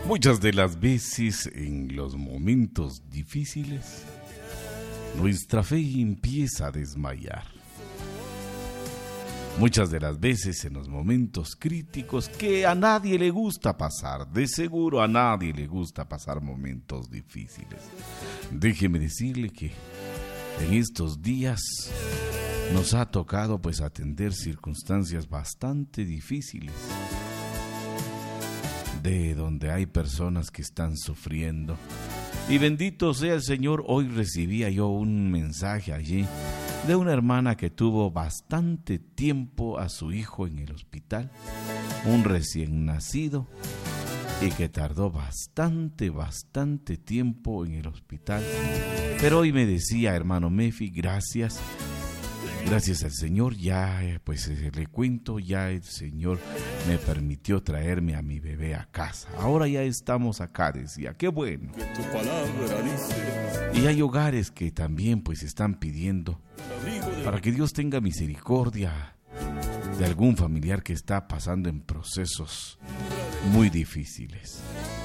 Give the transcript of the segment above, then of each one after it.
Muchas de las veces en los momentos difíciles, nuestra fe empieza a desmayar. Muchas de las veces en los momentos críticos que a nadie le gusta pasar, de seguro a nadie le gusta pasar momentos difíciles. Déjeme decirle que en estos días nos ha tocado pues atender circunstancias bastante difíciles, de donde hay personas que están sufriendo. Y bendito sea el Señor, hoy recibía yo un mensaje allí de una hermana que tuvo bastante tiempo a su hijo en el hospital, un recién nacido, y que tardó bastante tiempo en el hospital. Pero hoy me decía, hermano Mefi, gracias al Señor, ya pues le cuento, ya el Señor me permitió traerme a mi bebé a casa. Ahora ya estamos acá, decía, qué bueno. Y hay hogares que también pues están pidiendo para que Dios tenga misericordia de algún familiar que está pasando en procesos muy difíciles.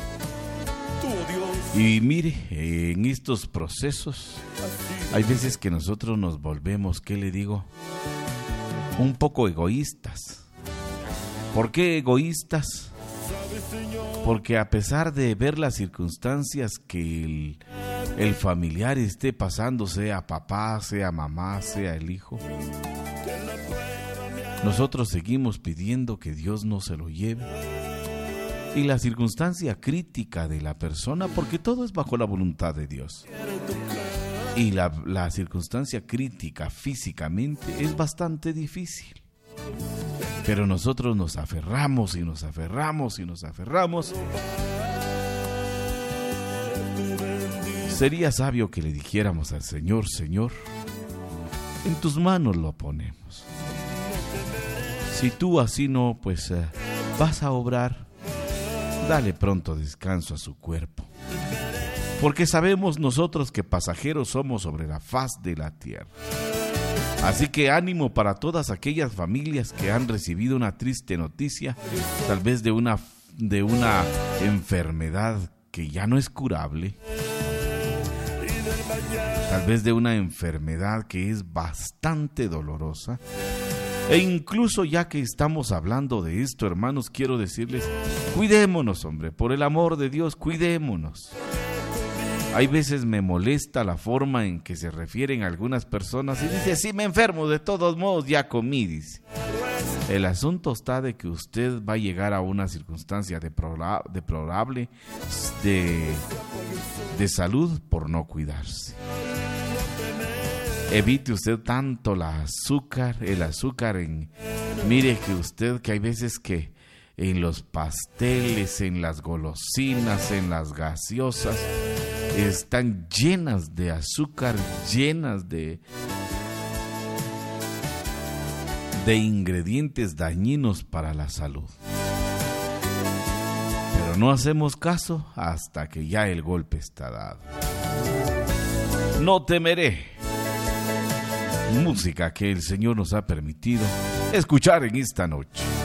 Y mire, en estos procesos hay veces que nosotros nos volvemos, ¿qué le digo?, un poco egoístas. ¿Por qué egoístas? Porque a pesar de ver las circunstancias que el familiar esté pasando, sea papá, sea mamá, sea el hijo, nosotros seguimos pidiendo que Dios no se lo lleve. Y la circunstancia crítica de la persona, porque todo es bajo la voluntad de Dios, y la circunstancia crítica físicamente es bastante difícil, pero nosotros nos aferramos y nos aferramos y nos aferramos. Sería sabio que le dijéramos al Señor: Señor, en tus manos lo ponemos. Si tú así no, pues vas a obrar, dale pronto descanso a su cuerpo, porque sabemos nosotros que pasajeros somos sobre la faz de la tierra. Así que ánimo para todas aquellas familias que han recibido una triste noticia, tal vez de una enfermedad que ya no es curable, tal vez de una enfermedad que es bastante dolorosa. E incluso ya que estamos hablando de esto, hermanos, quiero decirles, cuidémonos, hombre, por el amor de Dios, cuidémonos. Hay veces me molesta la forma en que se refieren algunas personas y dice: sí, me enfermo, de todos modos ya comí, dice. El asunto está de que usted va a llegar a una circunstancia deplorable de salud por no cuidarse. Evite usted tanto el azúcar mire que usted, que hay veces que en los pasteles, en las golosinas, en las gaseosas, están llenas de azúcar, llenas de ingredientes dañinos para la salud. Pero no hacemos caso hasta que ya el golpe está dado. No temeré. Música que el Señor nos ha permitido escuchar en esta noche.